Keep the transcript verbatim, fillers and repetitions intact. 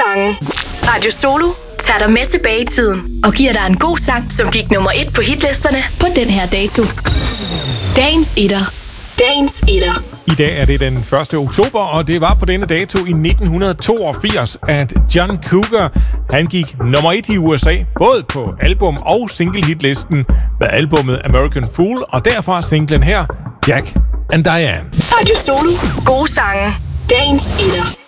sange. Radio Zulu tager dig med tilbage i tiden og giver dig en god sang, som gik nummer et på hitlisterne på den her dato. Dagens etter. Dagens etter. I dag er det den første oktober, og det var på denne dato i nitten toogfirs, at John Cougar han gik nummer et i U S A, både på album- og single-hitlisten med albummet American Fool, og derfra singlen her, Jack and Diane. Radio Zulu. Gode sange. Dagens etter.